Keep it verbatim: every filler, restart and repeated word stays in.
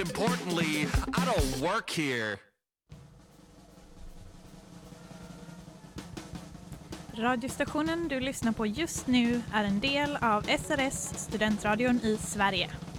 Importantly, I don't work here. Radiostationen du lyssnar på just nu är en del av S R S, studentradion i Sverige.